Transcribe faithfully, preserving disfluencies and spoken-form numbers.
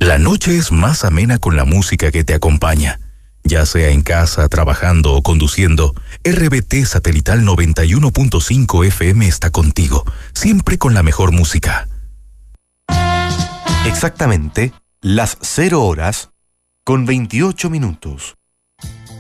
La noche es más amena con la música que te acompaña. Ya sea en casa, trabajando o conduciendo, R B T Satelital noventa y uno punto cinco F M está contigo, siempre con la mejor música. Exactamente las cero horas con veintiocho minutos.